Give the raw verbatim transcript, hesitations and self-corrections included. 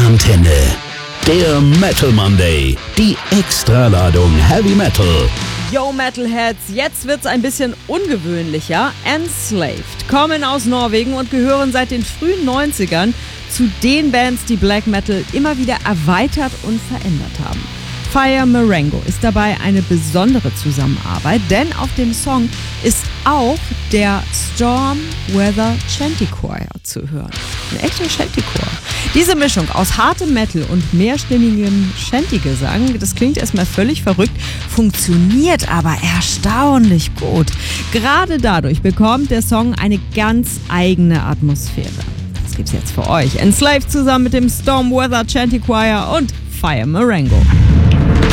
Antenne. Der Metal Monday. Die Extraladung Heavy Metal. Yo Metalheads, jetzt wird's ein bisschen ungewöhnlicher. Enslaved kommen aus Norwegen und gehören seit den frühen neunzigern zu den Bands, die Black Metal immer wieder erweitert und verändert haben. Fire Marengo ist dabei eine besondere Zusammenarbeit, denn auf dem Song ist auch der Storm Weather Chanticleer zu hören. Ein echter Chanticleer. Diese Mischung aus hartem Metal und mehrstimmigem Shanty-Gesang, das klingt erstmal völlig verrückt, funktioniert aber erstaunlich gut. Gerade dadurch bekommt der Song eine ganz eigene Atmosphäre. Das gibt's jetzt für euch. Enslaved zusammen mit dem Storm Weather Chanticleer und Fire Marengo.